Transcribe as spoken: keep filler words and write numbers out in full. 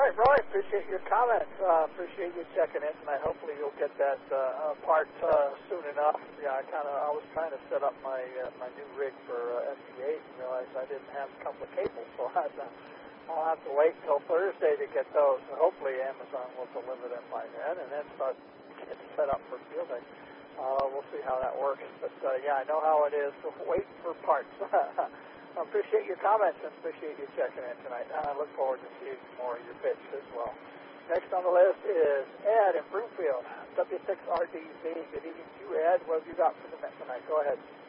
right, Roy. Appreciate your comments. Uh, appreciate you checking in tonight. Hopefully you'll get that uh, part uh, soon enough. Yeah, I kind of I was trying to set up my uh, my new rig for uh, S D eight and realized I didn't have a couple of cables, so I had to, I'll have to wait until Thursday to get those. So hopefully Amazon will deliver them by then, and then start getting set up for field day. Uh, we'll see how that works. But uh, yeah, I know how it is. So wait for parts. I appreciate your comments and appreciate you checking in tonight. I look forward to seeing more of your bits as well. Next on the list is Ed in Broomfield, W six R D Z. Good evening to you, Ed. What have you got for the next tonight? Go ahead.